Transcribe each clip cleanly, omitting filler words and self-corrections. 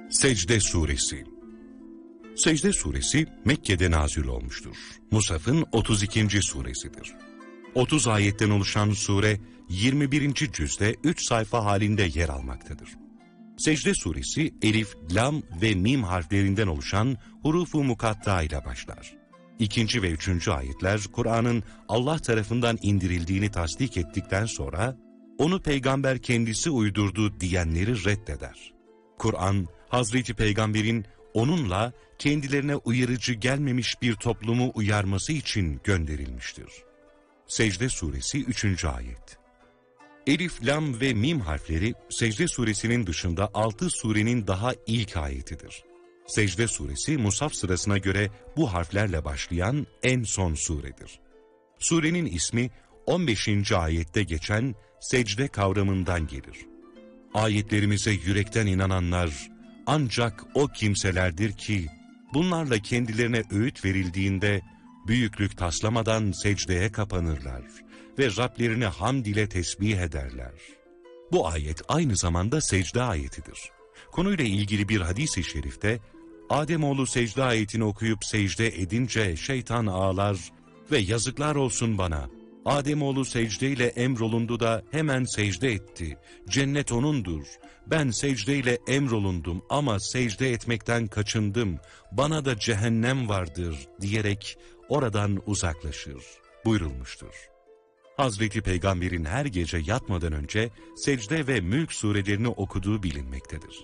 Secde Suresi. Secde Suresi Mekke'de nazil olmuştur. Musaf'ın 32. suresidir. 30 ayetten oluşan sure 21. cüzde 3 sayfa halinde yer almaktadır. Secde Suresi elif, lam ve mim harflerinden oluşan hurufu mukatta ile başlar. 2. ve 3. ayetler Kur'an'ın Allah tarafından indirildiğini tasdik ettikten sonra onu peygamber kendisi uydurdu diyenleri reddeder. Kur'an, Hazreti Peygamber'in onunla kendilerine uyarıcı gelmemiş bir toplumu uyarması için gönderilmiştir. Secde Suresi 3. ayet. Elif, lam ve mim harfleri Secde Suresinin dışında 6 surenin daha ilk ayetidir. Secde Suresi Musaf sırasına göre bu harflerle başlayan en son suredir. Surenin ismi 15. ayette geçen secde kavramından gelir. Ayetlerimize yürekten inananlar ancak o kimselerdir ki bunlarla kendilerine öğüt verildiğinde büyüklük taslamadan secdeye kapanırlar ve Rablerini hamd ile tesbih ederler. Bu ayet aynı zamanda secde ayetidir. Konuyla ilgili bir hadis-i şerifte Ademoğlu secde ayetini okuyup secde edince şeytan ağlar ve yazıklar olsun bana. Ademoğlu secdeyle emrolundu da hemen secde etti. Cennet onundur. Ben secdeyle emrolundum ama secde etmekten kaçındım. Bana da cehennem vardır diyerek oradan uzaklaşır buyurulmuştur. Hazreti Peygamber'in her gece yatmadan önce secde ve mülk surelerini okuduğu bilinmektedir.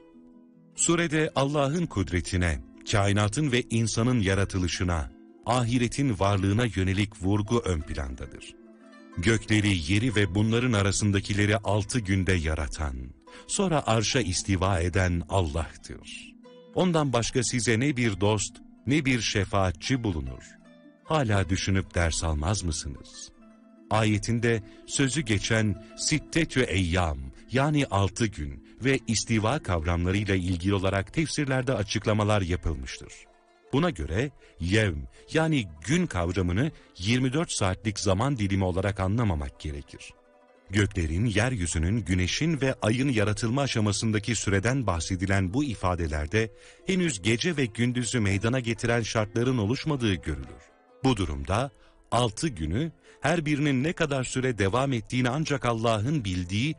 Surede Allah'ın kudretine, kainatın ve insanın yaratılışına, ahiretin varlığına yönelik vurgu ön plandadır. Gökleri, yeri ve bunların arasındakileri 6 günde yaratan, sonra arşa istiva eden Allah'tır. Ondan başka size ne bir dost, ne bir şefaatçi bulunur. Hala düşünüp ders almaz mısınız? Ayetinde sözü geçen sittetü eyyam yani 6 gün ve istiva kavramlarıyla ilgili olarak tefsirlerde açıklamalar yapılmıştır. Buna göre yevm yani gün kavramını 24 saatlik zaman dilimi olarak anlamamak gerekir. Göklerin, yeryüzünün, güneşin ve ayın yaratılma aşamasındaki süreden bahsedilen bu ifadelerde henüz gece ve gündüzü meydana getiren şartların oluşmadığı görülür. Bu durumda 6 günü her birinin ne kadar süre devam ettiğini ancak Allah'ın bildiği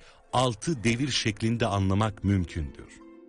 6 devir şeklinde anlamak mümkündür.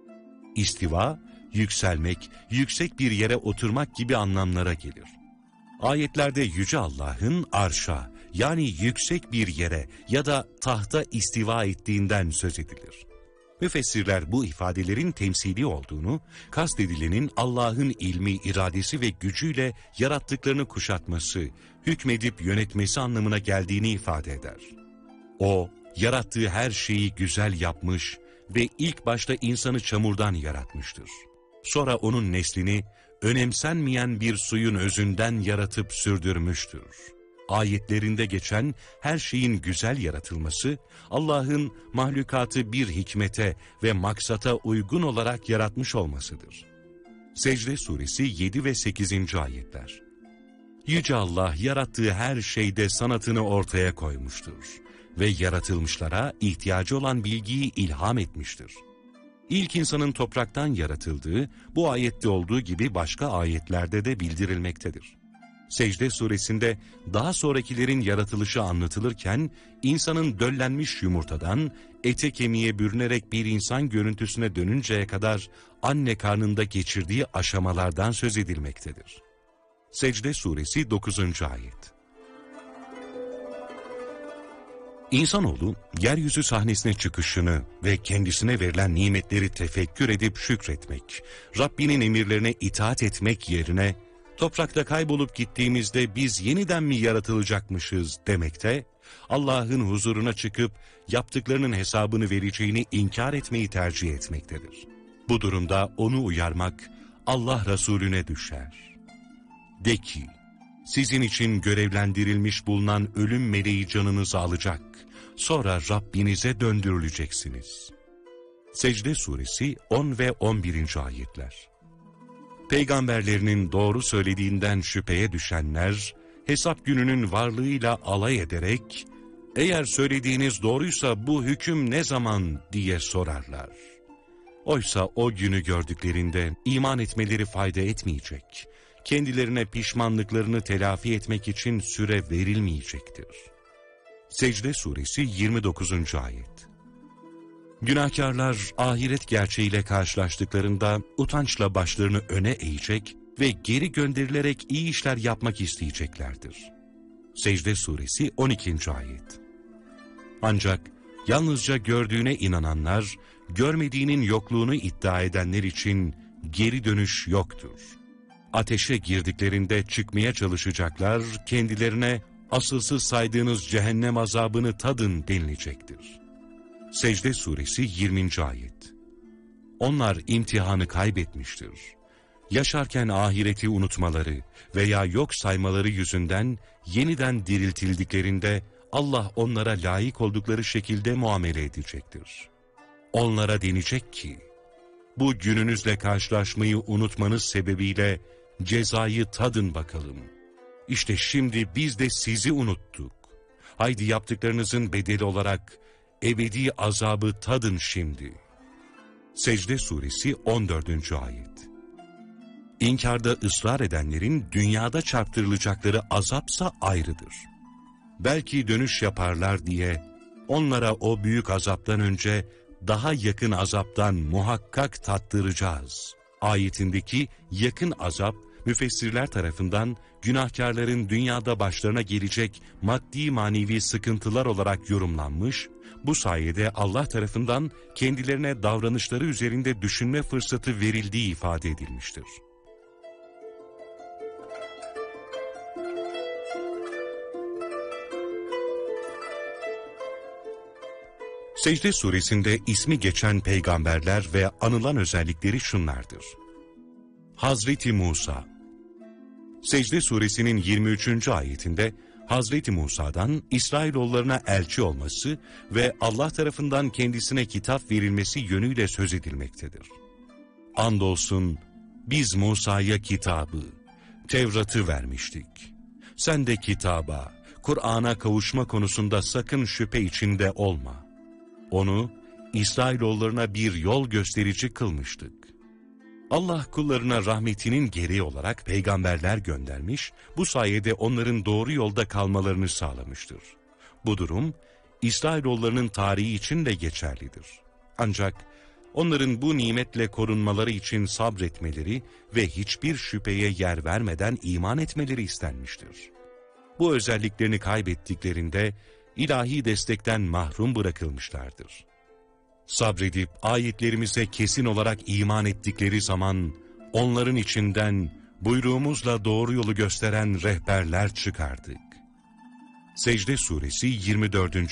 İstiva, yükselmek, yüksek bir yere oturmak gibi anlamlara gelir. Ayetlerde Yüce Allah'ın arşa yani yüksek bir yere ya da tahta istiva ettiğinden söz edilir. Müfessirler bu ifadelerin temsili olduğunu, kastedilenin Allah'ın ilmi, iradesi ve gücüyle yarattıklarını kuşatması, hükmedip yönetmesi anlamına geldiğini ifade eder. O, yarattığı her şeyi güzel yapmış ve ilk başta insanı çamurdan yaratmıştır. Sonra onun neslini önemsenmeyen bir suyun özünden yaratıp sürdürmüştür. Ayetlerinde geçen her şeyin güzel yaratılması, Allah'ın mahlukatı bir hikmete ve maksata uygun olarak yaratmış olmasıdır. Secde Suresi 7 ve 8. ayetler. Yüce Allah yarattığı her şeyde sanatını ortaya koymuştur ve yaratılmışlara ihtiyacı olan bilgiyi ilham etmiştir. İlk insanın topraktan yaratıldığı, bu ayette olduğu gibi başka ayetlerde de bildirilmektedir. Secde suresinde daha sonrakilerin yaratılışı anlatılırken, insanın döllenmiş yumurtadan, ete kemiğe bürünerek bir insan görüntüsüne dönünceye kadar anne karnında geçirdiği aşamalardan söz edilmektedir. Secde suresi 9. ayet. İnsanoğlu, yeryüzü sahnesine çıkışını ve kendisine verilen nimetleri tefekkür edip şükretmek, Rabbinin emirlerine itaat etmek yerine, toprakta kaybolup gittiğimizde biz yeniden mi yaratılacakmışız demekte, Allah'ın huzuruna çıkıp yaptıklarının hesabını vereceğini inkar etmeyi tercih etmektedir. Bu durumda onu uyarmak Allah Resulüne düşer. De ki, sizin için görevlendirilmiş bulunan ölüm meleği canınızı alacak, sonra Rabbinize döndürüleceksiniz. Secde suresi 10 ve 11. ayetler. Peygamberlerinin doğru söylediğinden şüpheye düşenler, hesap gününün varlığıyla alay ederek, eğer söylediğiniz doğruysa bu hüküm ne zaman diye sorarlar. Oysa o günü gördüklerinde iman etmeleri fayda etmeyecek. Kendilerine pişmanlıklarını telafi etmek için süre verilmeyecektir. Secde Suresi 29. Ayet. Günahkarlar ahiret gerçeğiyle karşılaştıklarında utançla başlarını öne eğecek ve geri gönderilerek iyi işler yapmak isteyeceklerdir. Secde Suresi 12. Ayet. Ancak yalnızca gördüğüne inananlar, görmediğinin yokluğunu iddia edenler için geri dönüş yoktur. Ateşe girdiklerinde çıkmaya çalışacaklar, kendilerine asılsız saydığınız cehennem azabını tadın denilecektir. Secde Suresi 20. Ayet. Onlar imtihanı kaybetmiştir. Yaşarken ahireti unutmaları veya yok saymaları yüzünden yeniden diriltildiklerinde Allah onlara layık oldukları şekilde muamele edecektir. Onlara denecek ki, bu gününüzle karşılaşmayı unutmanız sebebiyle cezayı tadın bakalım. İşte şimdi biz de sizi unuttuk. Haydi yaptıklarınızın bedeli olarak ebedi azabı tadın şimdi. Secde Suresi 14. Ayet. İnkarda ısrar edenlerin dünyada çarptırılacakları azapsa ayrıdır. Belki dönüş yaparlar diye onlara o büyük azaptan önce daha yakın azaptan muhakkak tattıracağız. Ayetindeki yakın azap, müfessirler tarafından günahkarların dünyada başlarına gelecek maddi manevi sıkıntılar olarak yorumlanmış, bu sayede Allah tarafından kendilerine davranışları üzerinde düşünme fırsatı verildiği ifade edilmiştir. Secde Suresinde ismi geçen peygamberler ve anılan özellikleri şunlardır. Hazreti Musa. Secde Suresinin 23. ayetinde Hazreti Musa'dan İsrailoğullarına elçi olması ve Allah tarafından kendisine kitap verilmesi yönüyle söz edilmektedir. Andolsun biz Musa'ya kitabı, Tevrat'ı vermiştik. Sen de kitaba, Kur'an'a kavuşma konusunda sakın şüphe içinde olma. Onu İsrailoğullarına bir yol gösterici kılmıştık. Allah kullarına rahmetinin gereği olarak peygamberler göndermiş, bu sayede onların doğru yolda kalmalarını sağlamıştır. Bu durum İsrailoğullarının tarihi için de geçerlidir. Ancak onların bu nimetle korunmaları için sabretmeleri ve hiçbir şüpheye yer vermeden iman etmeleri istenmiştir. Bu özelliklerini kaybettiklerinde ilahi destekten mahrum bırakılmışlardır. Sabredip ayetlerimize kesin olarak iman ettikleri zaman onların içinden buyruğumuzla doğru yolu gösteren rehberler çıkardık. Secde Suresi 24.